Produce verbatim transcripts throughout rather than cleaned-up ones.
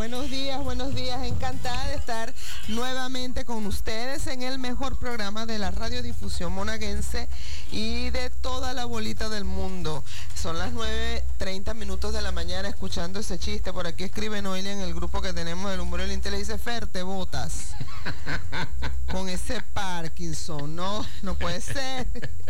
buenos días, buenos días. Encantada de estar nuevamente con ustedes en el mejor programa de la radiodifusión monaguense y de toda la bolita del mundo. Son las nueve treinta minutos de la mañana escuchando ese chiste. Por aquí escribe Noelia en el grupo que tenemos del humor y el interés. Dice, Fer, te botas con ese Parkinson. No, no puede ser.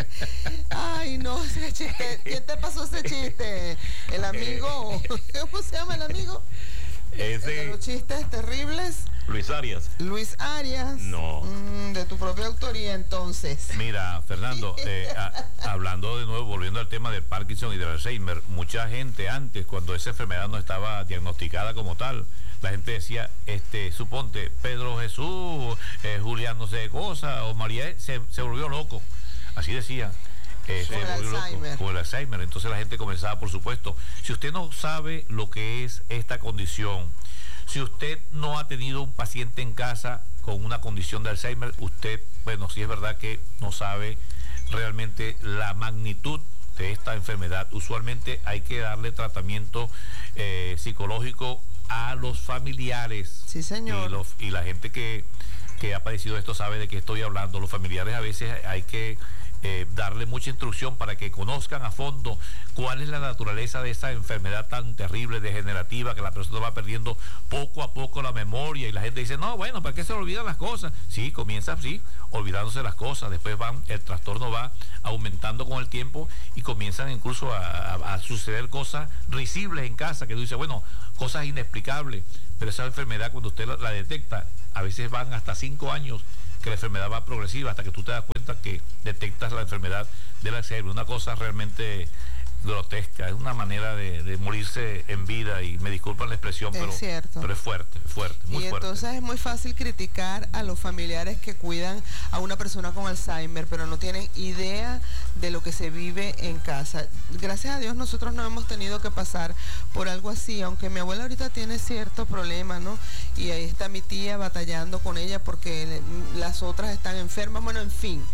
Ay, no, ese chiste. ¿Quién te pasó ese chiste? ¿El amigo? ¿Cómo se llama el amigo? Ese... ¿De los chistes terribles? Luis Arias. Luis Arias. No. Mm, de tu propia autoría, entonces. Mira, Fernando, eh, a, hablando de nuevo, volviendo al tema del Parkinson y del Alzheimer, mucha gente antes, cuando esa enfermedad no estaba diagnosticada como tal, la gente decía, este, suponte, Pedro Jesús, eh, Julián no sé qué cosa, o María, se, se volvió loco. Así decía. Eh, por, el loco, por el Alzheimer. Entonces la gente comenzaba, por supuesto, si usted no sabe lo que es esta condición, si usted no ha tenido un paciente en casa con una condición de Alzheimer, usted, bueno, sí es verdad que no sabe realmente la magnitud de esta enfermedad. Usualmente hay que darle tratamiento eh, psicológico a los familiares. Sí, señor. Y, los, y la gente que, que ha padecido esto sabe de qué estoy hablando. Los familiares a veces hay que Eh, darle mucha instrucción para que conozcan a fondo cuál es la naturaleza de esa enfermedad tan terrible, degenerativa, que la persona va perdiendo poco a poco la memoria y la gente dice, no, bueno, ¿para qué se olvidan las cosas? Sí, comienza así, olvidándose las cosas, después van, el trastorno va aumentando con el tiempo y comienzan incluso a, a, a suceder cosas risibles en casa, que tú dices, bueno, cosas inexplicables, pero esa enfermedad cuando usted la, la detecta, a veces van hasta cinco años que la enfermedad va progresiva hasta que tú te das cuenta que detectas la enfermedad del Alzheimer. Una cosa realmente grotesca, es una manera de, de morirse en vida y me disculpan la expresión, pero es cierto. pero es fuerte, es fuerte, muy y fuerte. Entonces es muy fácil criticar a los familiares que cuidan a una persona con Alzheimer, pero no tienen idea de lo que se vive en casa. Gracias a Dios nosotros no hemos tenido que pasar por algo así, aunque mi abuela ahorita tiene cierto problema, ¿no? Y ahí está mi tía batallando con ella porque las otras están enfermas, bueno, en fin.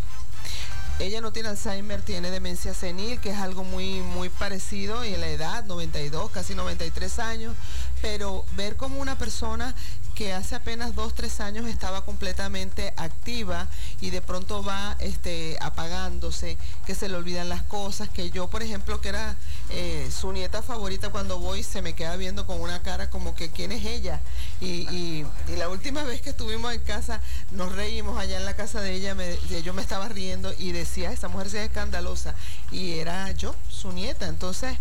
Ella no tiene Alzheimer, tiene demencia senil, que es algo muy, muy parecido en la edad, noventa y dos, casi noventa y tres años, pero ver como una persona que hace apenas dos, tres años estaba completamente activa y de pronto va este, apagándose, que se le olvidan las cosas, que yo, por ejemplo, que era eh, su nieta favorita, cuando voy se me queda viendo con una cara como que ¿quién es ella? Y, y, y la última vez que estuvimos en casa, nos reímos allá en la casa de ella, me, yo me estaba riendo y decía, esta mujer se es escandalosa, y era yo, su nieta. Entonces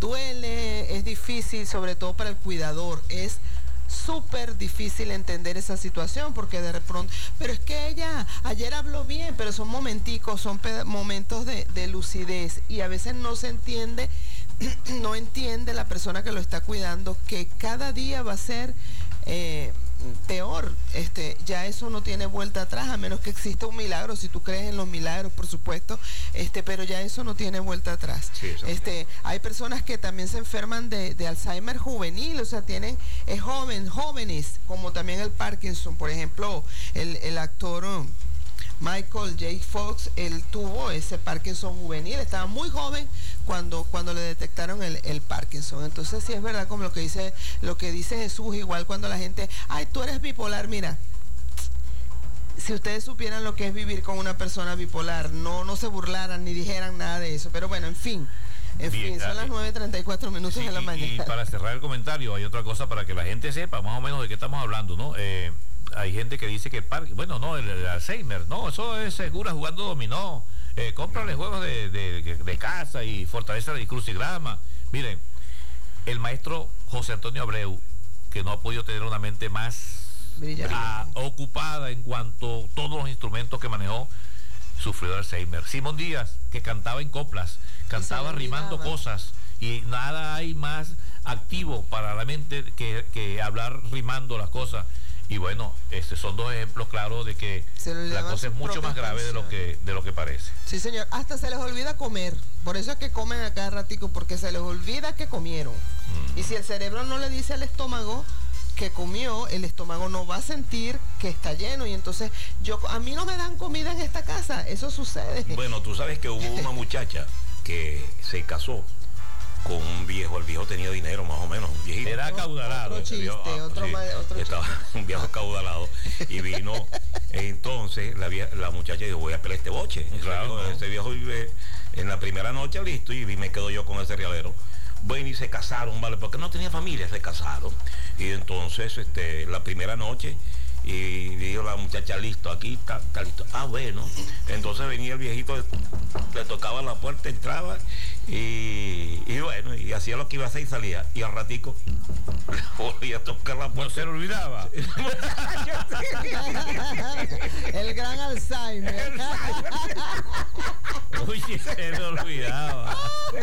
duele, es difícil, sobre todo para el cuidador, es súper difícil entender esa situación porque de pronto, pero es que ella ayer habló bien, pero son momenticos, son momentos de, de lucidez y a veces no se entiende, no entiende la persona que lo está cuidando que cada día va a ser eh, peor. Este, ya eso no tiene vuelta atrás, a menos que exista un milagro, si tú crees en los milagros, por supuesto, este, pero ya eso no tiene vuelta atrás. Sí, este, hay personas que también se enferman de, de Alzheimer juvenil, o sea, tienen, es joven, jóvenes, como también el Parkinson, por ejemplo, el, el actor Michael J. Fox, él tuvo ese Parkinson juvenil, estaba muy joven cuando, cuando le detectaron el, el Parkinson. Entonces sí es verdad como lo que dice, lo que dice Jesús, igual cuando la gente, ay, tú eres bipolar, mira, si ustedes supieran lo que es vivir con una persona bipolar, no, no se burlaran ni dijeran nada de eso, pero bueno, en fin. En Bien, fin, son las nueve treinta y cuatro minutos sí, de la y, mañana. Y para cerrar el comentario, hay otra cosa para que la gente sepa más o menos de qué estamos hablando, ¿no? Eh, hay gente que dice que el parque, bueno, no, el, el Alzheimer, no, eso es segura jugando dominó, eh, cómprale juegos de, de, de casa y fortaleza de crucigrama. Miren, el maestro José Antonio Abreu, que no ha podido tener una mente más a, ocupada en cuanto a todos los instrumentos que manejó, sufrió de Alzheimer. Simón Díaz, que cantaba en coplas, cantaba rimando cosas, y nada hay más activo para la mente que, que hablar rimando las cosas. Y bueno, este son dos ejemplos claros de que la cosa es mucho más grave de lo que de lo que parece. Sí, señor. Hasta se les olvida comer. Por eso es que comen a cada ratico, porque se les olvida que comieron. Mm. Y si el cerebro no le dice al estómago que comió, el estómago no va a sentir que está lleno. Y entonces, yo a mí no me dan comida en esta casa. Eso sucede. Bueno, tú sabes que hubo una muchacha que se casó con un viejo, el viejo tenía dinero más o menos, un viejito. Era acaudalado. Otro chiste, viejo, ah, otro, sí, otro estaba chiste. un viejo acaudalado y vino, entonces la, vie- la muchacha dijo, voy a pelear este boche. Claro, Ese, ¿no? ese viejo vive en la primera noche, listo, y me quedo yo con ese realero. Bueno, y se casaron, ¿vale? Porque no tenía familia, se casaron. Y entonces, este, la primera noche, y dijo la muchacha, listo, aquí está, está listo. Ah, bueno. Entonces venía el viejito, le tocaba la puerta, entraba, y, y bueno, y hacía lo que iba a hacer y salía. Y al ratico, le volvía a tocar la No puerta. se lo olvidaba. El gran Alzheimer. Oye, se lo olvidaba.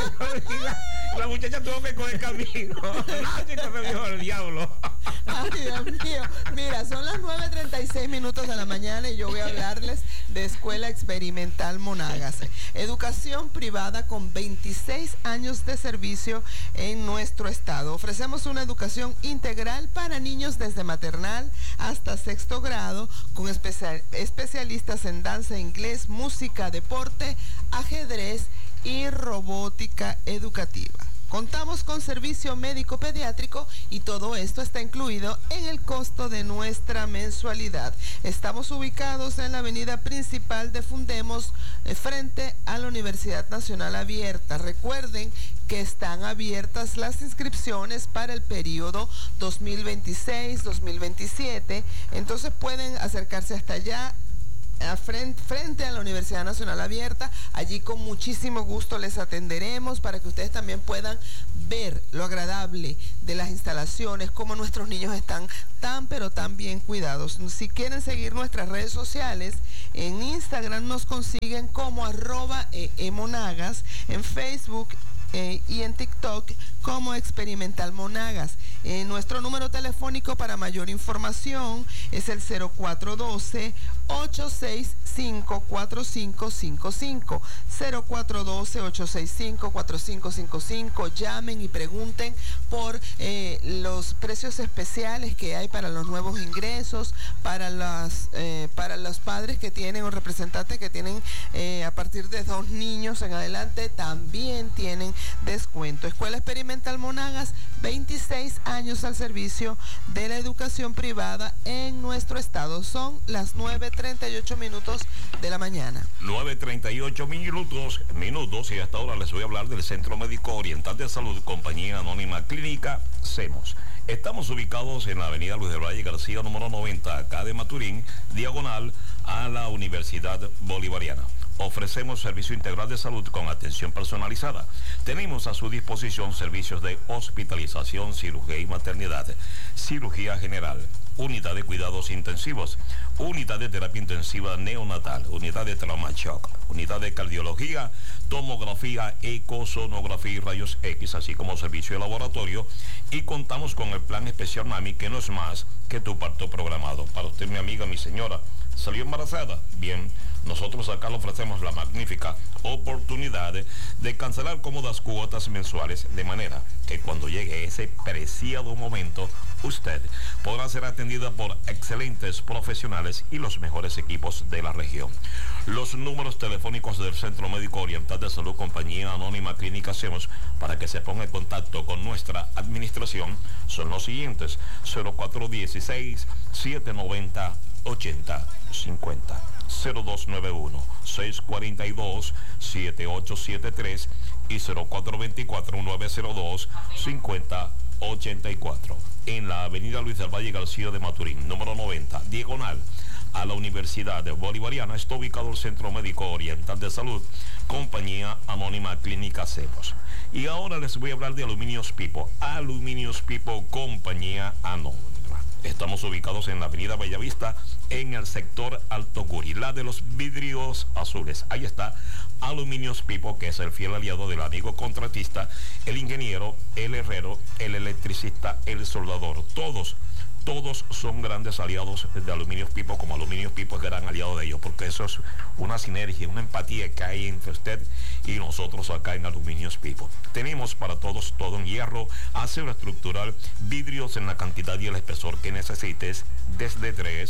La muchacha tuvo que coger camino. No, chico, se dijo el diablo. Ay, Dios mío. Mira, son las nueve treinta y seis minutos de la mañana y yo voy a hablarles de Escuela Experimental Monagas. Educación privada con veintiséis años de servicio en nuestro estado. Ofrecemos una educación integral para niños desde maternal hasta sexto grado, con especial, especialistas en danza, inglés, música, deporte, ajedrez y robótica educativa. Contamos con servicio médico pediátrico y todo esto está incluido en el costo de nuestra mensualidad. Estamos ubicados en la avenida principal de Fundemos, eh, frente a la Universidad Nacional Abierta. Recuerden que están abiertas las inscripciones para el periodo dos mil veintiséis dos mil veintisiete, entonces pueden acercarse hasta allá. A frente, frente a la Universidad Nacional Abierta, allí con muchísimo gusto les atenderemos para que ustedes también puedan ver lo agradable de las instalaciones, cómo nuestros niños están tan pero tan bien cuidados. Si quieren seguir nuestras redes sociales, en Instagram nos consiguen como arroba emonagas, en Facebook Eh, y en TikTok como Experimental Monagas. Eh, nuestro número telefónico para mayor información es el cero cuatro uno dos, ocho seis cinco, cuatro cinco cinco cinco. cero cuatro uno dos, ocho seis cinco, cuatro cinco cinco cinco. Llamen y pregunten por eh, los precios especiales que hay para los nuevos ingresos, para, las, eh, para los padres que tienen o representantes que tienen eh, a partir de dos niños en adelante, también tienen descuento. Escuela Experimental Monagas, veintiséis años al servicio de la educación privada en nuestro estado. Son las nueve treinta y ocho minutos de la mañana. nueve treinta y ocho minutos, minutos, y hasta ahora les voy a hablar del Centro Médico Oriental de Salud, compañía anónima Clínica SEMOS. Estamos ubicados en la avenida Luis del Valle García, número noventa, acá de Maturín, diagonal a la Universidad Bolivariana. Ofrecemos servicio integral de salud con atención personalizada. Tenemos a su disposición servicios de hospitalización, cirugía y maternidad, cirugía general, unidad de cuidados intensivos, unidad de terapia intensiva neonatal, unidad de trauma shock, unidad de cardiología, tomografía, ecosonografía y rayos X, así como servicio de laboratorio. Y contamos con el plan especial Mami, que no es más que tu parto programado. Para usted, mi amiga, mi señora, ¿salió embarazada? Bien, nosotros acá le ofrecemos la magnífica oportunidad de cancelar cómodas cuotas mensuales, de manera que cuando llegue ese preciado momento, usted podrá ser atendida por excelentes profesionales y los mejores equipos de la región. Los números telefónicos del Centro Médico Oriental de Salud, compañía anónima Clínica SEMOS, para que se ponga en contacto con nuestra administración, son los siguientes: cero cuatro uno seis, siete nueve cero, ocho cero cinco cero, cero dos nueve uno, seis cuatro dos, siete ocho siete tres y cero cuatro dos cuatro, nueve cero dos, cinco cero ocho cuatro. En la avenida Luis del Valle García de Maturín, número noventa, diagonal a la Universidad Bolivariana, está ubicado el Centro Médico Oriental de Salud, compañía anónima Clínica SEMOS. Y ahora les voy a hablar de Aluminios Pipo. Aluminios Pipo, compañía anónima. Estamos ubicados en la avenida Bellavista, en el sector Alto Curi, la de los vidrios azules. Ahí está Aluminios Pipo, que es el fiel aliado del amigo contratista, el ingeniero, el herrero, el electricista, el soldador. Todos, todos son grandes aliados de Aluminios Pipo, como Aluminios Pipo es gran aliado de ellos, porque eso es una sinergia, una empatía que hay entre usted y nosotros acá en Aluminios Pipo. Tenemos para todos todo en hierro, acero estructural, vidrios en la cantidad y el espesor que necesites, desde tres hasta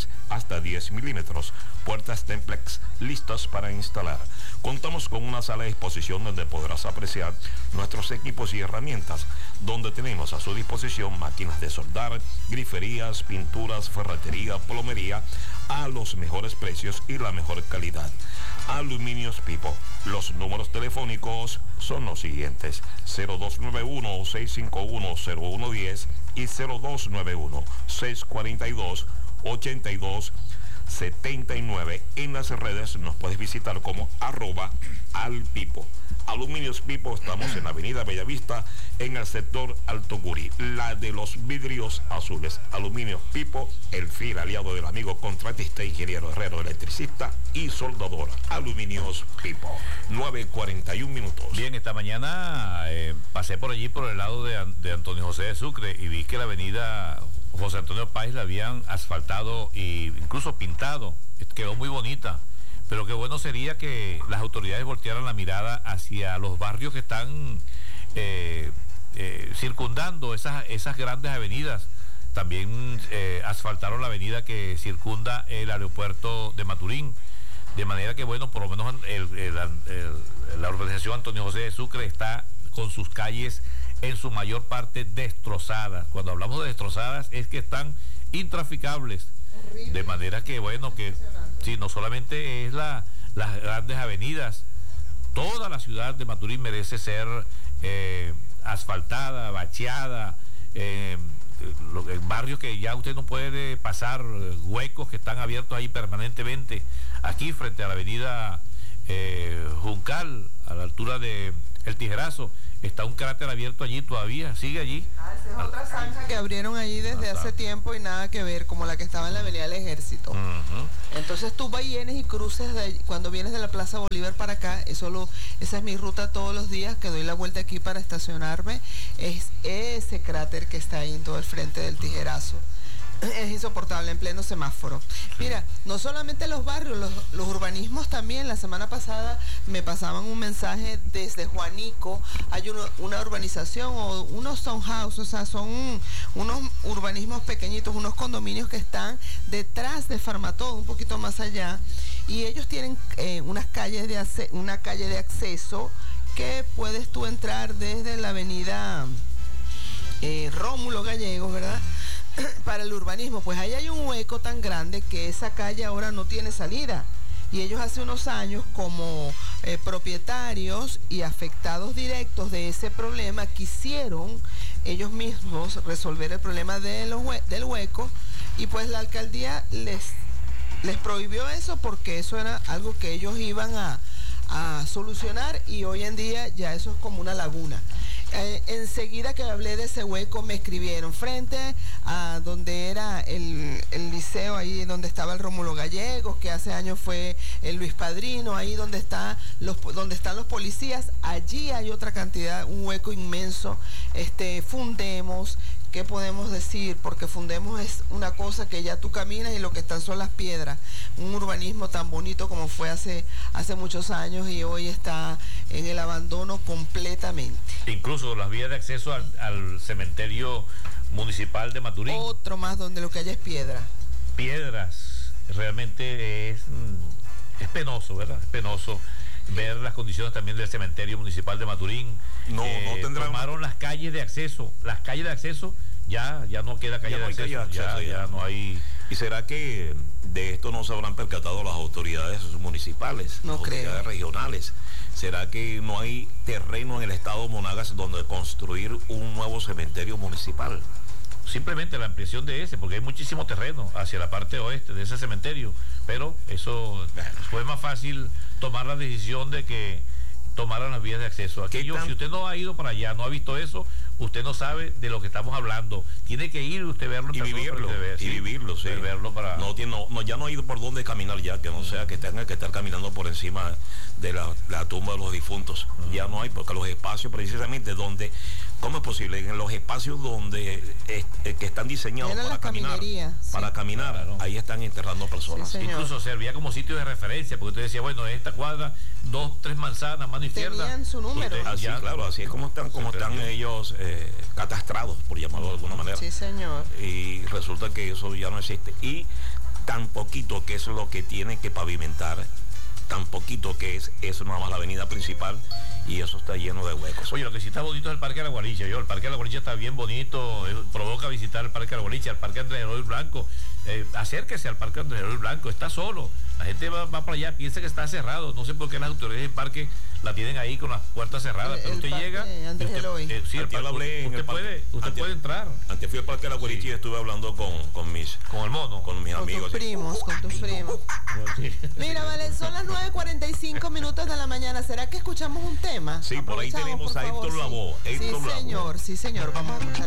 hasta diez milímetros. Puertas Templex listas para instalar. Contamos con una sala de exposición donde podrás apreciar nuestros equipos y herramientas, donde tenemos a su disposición máquinas de soldar, griferías, pinturas, ferretería, plomería, a los mejores precios y la mejor calidad. Aluminios Pipo. Los números telefónicos son los siguientes: cero dos nueve uno, seis cinco uno, cero uno uno cero y cero dos nueve uno, seis cuatro dos, ocho dos siete nueve. En las redes nos puedes visitar como arroba alpipo. Aluminios Pipo, estamos en la avenida Bellavista, en el sector Alto Curí, la de los vidrios azules. Aluminios Pipo, el fiel aliado del amigo contratista, ingeniero, herrero, electricista y soldador. Aluminios Pipo, nueve cuarenta y un minutos. Bien, esta mañana eh, pasé por allí, por el lado de, de Antonio José de Sucre, y vi que la avenida José Antonio Páez la habían asfaltado e incluso pintado. Quedó muy bonita. Pero qué bueno sería que las autoridades voltearan la mirada hacia los barrios que están eh, eh, circundando esas, esas grandes avenidas. También eh, asfaltaron la avenida que circunda el aeropuerto de Maturín. De manera que, bueno, por lo menos el, el, el, la organización Antonio José de Sucre está con sus calles en su mayor parte destrozadas. Cuando hablamos de destrozadas es que están intraficables. De manera que, bueno, que sí, no solamente es la, las grandes avenidas, toda la ciudad de Maturín merece ser eh, asfaltada, bacheada, eh, en barrios que ya usted no puede pasar, huecos que están abiertos ahí permanentemente. Aquí frente a la avenida eh, Juncal, a la altura de El Tijerazo, está un cráter abierto allí todavía, sigue allí. Ah, esa es otra zanja que abrieron allí desde hace tiempo y nada que ver, como la que estaba en la avenida del Ejército. Uh-huh. Entonces tú vienes y cruces, de, cuando vienes de la Plaza Bolívar para acá, eso lo, esa es mi ruta todos los días, que doy la vuelta aquí para estacionarme, es ese cráter que está ahí en todo el frente del Tijerazo. Es insoportable en pleno semáforo. Mira, no solamente los barrios, los, los urbanismos también. La semana pasada me pasaban un mensaje desde Juanico. Hay uno, una urbanización o unos townhouse, o sea, son unos urbanismos pequeñitos, unos condominios que están detrás de Farmatodo, un poquito más allá. Y ellos tienen eh, unas calles de ace- una calle de acceso que puedes tú entrar desde la avenida eh, Rómulo Gallegos, ¿verdad?, para el urbanismo. Pues ahí hay un hueco tan grande que esa calle ahora no tiene salida. Y ellos hace unos años, como eh, propietarios y afectados directos de ese problema, quisieron ellos mismos resolver el problema de los hue- del hueco, y pues la alcaldía les, les prohibió eso, porque eso era algo que ellos iban a, a solucionar, y hoy en día ya eso es como una laguna. Eh, enseguida que hablé de ese hueco me escribieron frente a donde era el, el liceo, ahí donde estaba el Rómulo Gallegos, que hace años fue el Luis Padrino, ahí donde está los donde están los policías. Allí hay otra cantidad, un hueco inmenso. Este, Fundemos, ¿qué podemos decir? Porque Fundemos es una cosa que ya tú caminas y lo que están son las piedras. Un urbanismo tan bonito como fue hace, hace muchos años, y hoy está en el abandono completamente. Incluso las vías de acceso al, al cementerio municipal de Maturín. Otro más donde lo que hay es piedra. Piedras. Realmente es, es penoso, ¿verdad? Es penoso ver las condiciones también del cementerio municipal de Maturín. No, eh, no tendrán... Tomaron las calles de acceso. Las calles de acceso, ya, ya no queda calle, ya de, no acceso, calle de acceso. Ya, ya, ya no hay... ¿Y será que de esto no se habrán percatado las autoridades municipales, no las creo. autoridades regionales? ¿Será que no hay terreno en el estado Monagas donde construir un nuevo cementerio municipal? Simplemente la ampliación de ese, porque hay muchísimo terreno hacia la parte oeste de ese cementerio, pero eso fue más fácil tomar la decisión de que tomaran las vías de acceso. Aquello, tan... si usted no ha ido para allá, no ha visto eso, usted no sabe de lo que estamos hablando. Tiene que ir usted verlo en y vivirlo, ver, y sí, vivirlo, sí. Verlo para... no, tiene, no, no, ya no ha ido por dónde caminar ya, que no sea que tenga que estar caminando por encima de la, la tumba de los difuntos. Uh-huh. Ya no hay, porque los espacios precisamente donde, ¿cómo es posible? En los espacios donde eh, que están diseñados Era para caminar, sí. para caminar, claro. Ahí están enterrando personas. Sí, incluso servía como sitio de referencia, porque usted decía, bueno, esta cuadra, dos, tres manzanas, mano izquierda. Tenían su número. Usted, así, ya, claro, así es como están, como están ellos eh, catastrados, por llamarlo de alguna manera. Sí, señor. Y resulta que eso ya no existe. Y tan poquito que es lo que tiene que pavimentar, tan poquito que es, es nada más la avenida principal y eso está lleno de huecos. Oye, lo que sí está bonito es el Parque de la Guaricha. Yo, el Parque de la Guaricha está bien bonito, eh, provoca visitar el Parque de la Guaricha, el Parque Andrés Eloy Blanco. Eh, acérquese al Parque Andrés Eloy Blanco, está solo. La gente va, va para allá, piensa que está cerrado. No sé por qué las autoridades del parque la tienen ahí con las puertas cerradas, El- pero el usted parque llega. Andrés usted, Eloy. eh, sí, el Antier parque, hablé en usted el parque. puede, usted Antier- puede entrar Antes fui al Parque de la Guaricha y estuve hablando con, con mis con el mono. con mis Con amigos. tus primos, con tus primos. Sí. Mira, vale, son las nueve cuarenta y cinco minutos de la mañana. ¿Será que escuchamos un tema? Sí, por ahí Aprovechamos, tenemos por a favor, Héctor sí. Lavoe, Héctor Sí, Lavoe. señor, sí, señor. Vamos a escuchar.